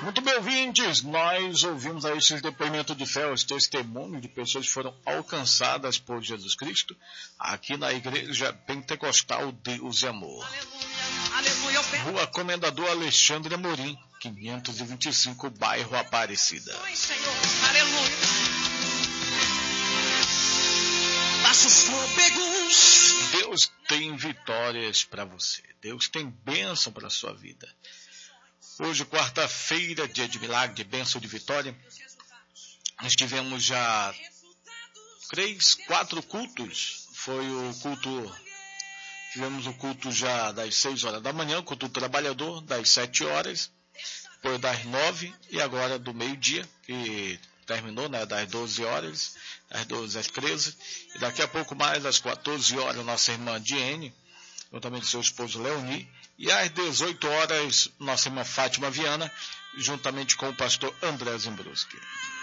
Muito bem, ouvintes, nós ouvimos aí esses depoimentos de fé, os testemunhos de pessoas que foram alcançadas por Jesus Cristo, aqui na Igreja Pentecostal Deus e Amor. Rua Comendador Alexandre Amorim, 525, bairro Aparecida. Deus tem vitórias para você, Deus tem bênção para a sua vida. Hoje, quarta-feira, dia de milagre, de bênção, de vitória. Nós tivemos já 4 cultos. Foi o culto, tivemos o culto já das 6 horas da manhã, o culto do trabalhador, das 7 horas, depois das 9 e agora do meio-dia, que terminou, né, das 12 horas, das 12 às 13. E daqui a pouco mais, às 14 horas, nossa irmã Diene, juntamente com seu esposo Leoni, e às 18 horas, nossa irmã Fátima Viana, juntamente com o pastor André Zimbruski.